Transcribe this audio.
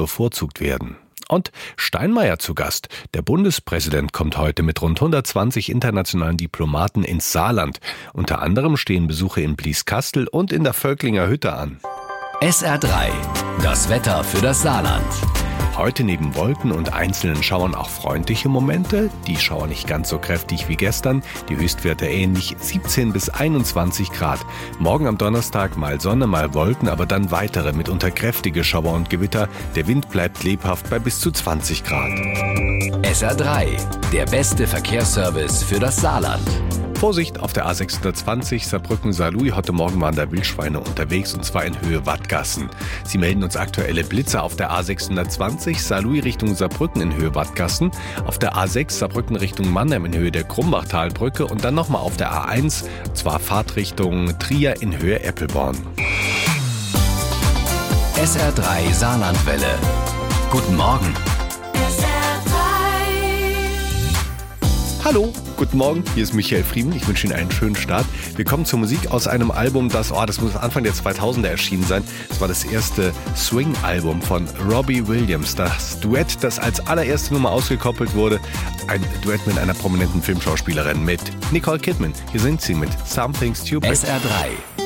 bevorzugt werden. Und Steinmeier zu Gast. Der Bundespräsident kommt heute mit rund 120 internationalen Diplomaten ins Saarland. Unter anderem stehen Besuche in Blieskastel und in der Völklinger Hütte an. SR3, das Wetter für das Saarland. Heute neben Wolken und einzelnen Schauern auch freundliche Momente. Die Schauer nicht ganz so kräftig wie gestern. Die Höchstwerte ähnlich 17 bis 21 Grad. Morgen am Donnerstag mal Sonne, mal Wolken, aber dann weitere, mitunter kräftige Schauer und Gewitter. Der Wind bleibt lebhaft bei bis zu 20 Grad. SR3, der beste Verkehrsservice für das Saarland. Vorsicht auf der A620 Saarbrücken-Saarlouis. Heute Morgen waren da Wildschweine unterwegs und zwar in Höhe Wattgassen. Sie melden uns aktuelle Blitze auf der A620 Saarlouis Richtung Saarbrücken in Höhe Wattgassen, auf der A6 Saarbrücken Richtung Mannheim in Höhe der Krumbachtalbrücke und dann nochmal auf der A1, zwar Fahrtrichtung Trier in Höhe Eppelborn. SR3 Saarlandwelle. Guten Morgen. Hallo, guten Morgen, hier ist Michael Friemen, ich wünsche Ihnen einen schönen Start. Wir kommen zur Musik aus einem Album, das muss Anfang der 2000er erschienen sein. Das war das erste Swing-Album von Robbie Williams. Das Duett, das als allererste Nummer ausgekoppelt wurde, ein Duett mit einer prominenten Filmschauspielerin, mit Nicole Kidman. Hier singt sie mit Something Stupid. SR3.